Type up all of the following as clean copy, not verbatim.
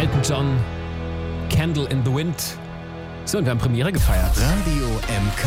Elton John, Candle in the Wind. So, und wir haben Premiere gefeiert. Radio MK.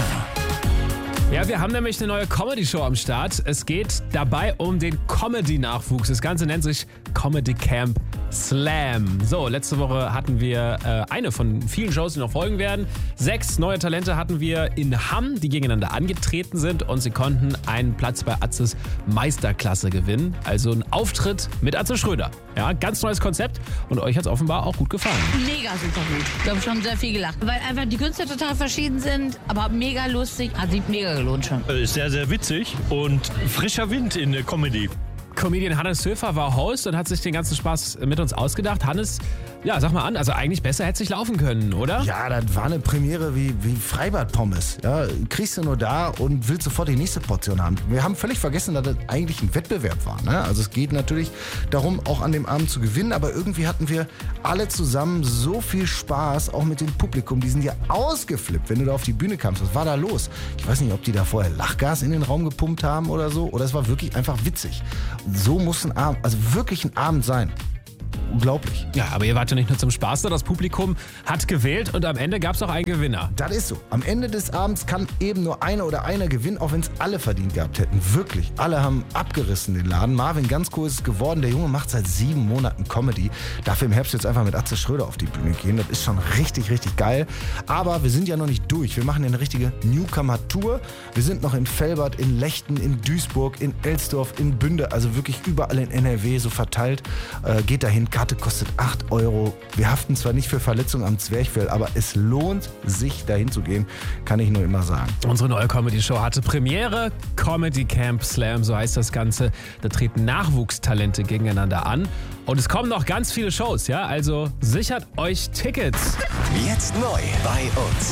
Ja, wir haben nämlich eine neue Comedy-Show am Start. Es geht dabei um den Comedy-Nachwuchs. Das Ganze nennt sich Comedy Camp Slam. So, letzte Woche hatten wir eine von vielen Shows, die noch folgen werden. 6 neue Talente hatten wir in Hamm, die gegeneinander angetreten sind und sie konnten einen Platz bei Atzes Meisterklasse gewinnen. Also ein Auftritt mit Atze Schröder. Ja, ganz neues Konzept und euch hat es offenbar auch gut gefallen. Mega super gut. Ich habe schon sehr viel gelacht. Weil einfach die Künstler total verschieden sind, aber mega lustig. Hat sich mega gelohnt schon. Ist sehr, sehr witzig und frischer Wind in der Comedy. Comedian Hannes Höfer war Host und hat sich den ganzen Spaß mit uns ausgedacht. Hannes, ja, sag mal an, also eigentlich besser hätte es nicht laufen können, oder? Ja, das war eine Premiere wie Freibad-Pommes. Ja, kriegst du nur da und willst sofort die nächste Portion haben. Wir haben völlig vergessen, dass das eigentlich ein Wettbewerb war. Ne? Also es geht natürlich darum, auch an dem Abend zu gewinnen, aber irgendwie hatten wir alle zusammen so viel Spaß, auch mit dem Publikum. Die sind ja ausgeflippt, wenn du da auf die Bühne kamst. Was war da los? Ich weiß nicht, ob die da vorher Lachgas in den Raum gepumpt haben oder so, oder es war wirklich einfach witzig. So muss ein Abend, also wirklich ein Abend sein. Unglaublich. Ja, aber ihr wart ja nicht nur zum Spaß da, das Publikum hat gewählt und am Ende gab es auch einen Gewinner. Das ist so. Am Ende des Abends kann eben nur einer oder einer gewinnen, auch wenn es alle verdient gehabt hätten. Wirklich. Alle haben abgerissen den Laden. Marvin ganz cool ist es geworden. Der Junge macht seit 7 Monaten Comedy. Darf im Herbst jetzt einfach mit Atze Schröder auf die Bühne gehen. Das ist schon richtig, richtig geil. Aber wir sind ja noch nicht durch. Wir machen ja eine richtige Newcomer-Tour. Wir sind noch in Velbert, in Lechten, in Duisburg, in Elsdorf, in Bünde. Also wirklich überall in NRW so verteilt. Geht dahin. Karte kostet 8 €. Wir haften zwar nicht für Verletzungen am Zwerchfell, aber es lohnt sich, dahin zu gehen, kann ich nur immer sagen. Unsere neue Comedy-Show hatte Premiere. Comedy Camp Slam, so heißt das Ganze. Da treten Nachwuchstalente gegeneinander an. Und es kommen noch ganz viele Shows, ja? Also sichert euch Tickets. Jetzt neu bei uns.